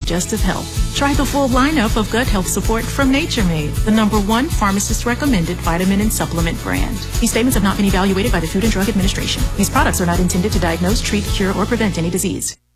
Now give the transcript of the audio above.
digestive health. Try the full lineup of gut health support from Nature Made, the #1 pharmacist-recommended vitamin and supplement brand. These statements have not been evaluated by the Food and Drug Administration. These products are not intended to diagnose, treat, cure, or prevent any disease.